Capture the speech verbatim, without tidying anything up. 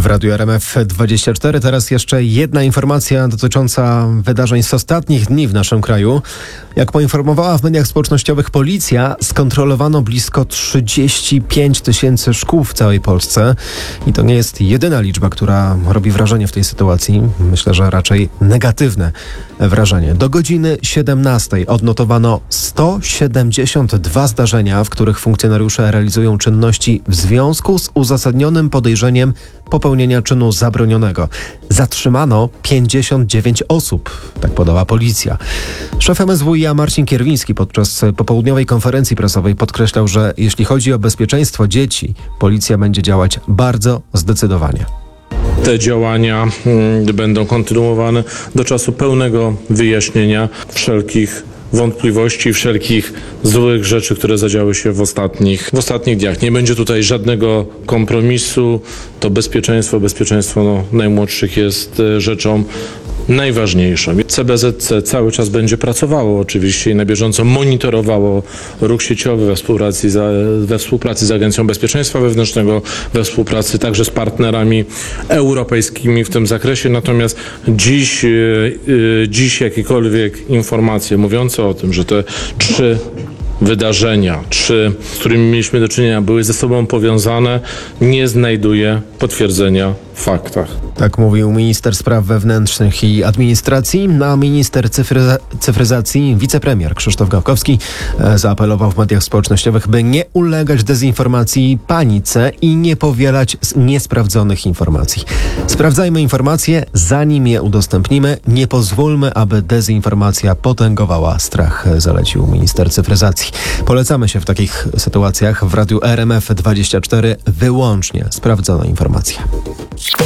W Radiu R M F dwadzieścia cztery teraz jeszcze jedna informacja dotycząca wydarzeń z ostatnich dni w naszym kraju. Jak poinformowała w mediach społecznościowych policja, skontrolowano blisko trzydzieści pięć tysięcy szkół w całej Polsce. I to nie jest jedyna liczba, która robi wrażenie w tej sytuacji. Myślę, że raczej negatywne wrażenie. Do godziny siedemnastej odnotowano sto siedemdziesiąt dwa zdarzenia, w których funkcjonariusze realizują czynności w związku z uzasadnionym podejrzeniem popełnienia czynu zabronionego. Zatrzymano pięćdziesiąt dziewięć osób, tak podała policja. Szef M S W i a Marcin Kierwiński podczas popołudniowej konferencji prasowej podkreślał, że jeśli chodzi o bezpieczeństwo dzieci, policja będzie działać bardzo zdecydowanie. Te działania y, będą kontynuowane do czasu pełnego wyjaśnienia wszelkich wątpliwości, wszelkich złych rzeczy, które zadziały się w ostatnich, w ostatnich dniach. Nie będzie tutaj żadnego kompromisu. To bezpieczeństwo, bezpieczeństwo no, najmłodszych jest y, rzeczą najważniejszą. C B Z C cały czas będzie pracowało oczywiście i na bieżąco monitorowało ruch sieciowy we współpracy, za, we współpracy z Agencją Bezpieczeństwa Wewnętrznego, we współpracy także z partnerami europejskimi w tym zakresie. Natomiast dziś, yy, yy, dziś jakiekolwiek informacje mówiące o tym, że te trzy wydarzenia, trzy, z którymi mieliśmy do czynienia, były ze sobą powiązane, nie znajduje potwierdzenia w faktach. Tak mówił minister spraw wewnętrznych i administracji, a minister cyfryza- cyfryzacji, wicepremier Krzysztof Gawkowski e, zaapelował w mediach społecznościowych, by nie ulegać dezinformacji, panice i nie powielać z niesprawdzonych informacji. Sprawdzajmy informacje, zanim je udostępnimy. Nie pozwólmy, aby dezinformacja potęgowała strach, zalecił minister cyfryzacji. Polecamy się w takich sytuacjach w Radiu R M F dwadzieścia cztery wyłącznie sprawdzone informacje.